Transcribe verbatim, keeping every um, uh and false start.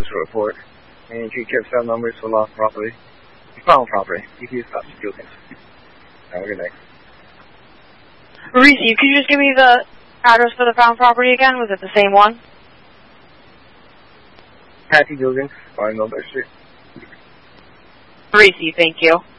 to report. And you kept cell numbers for lost property. Found property. You can use substitute things. Have a good night. Reese, could you just give me the address for the found property again? Was it the same one? Patty Gilgans, five Millbury Street. Reese, thank you.